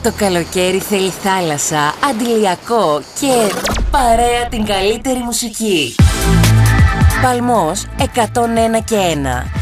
Το καλοκαίρι θέλει θάλασσα, αντιλιακό και παρέα την καλύτερη μουσική. Παλμός 101 και 1.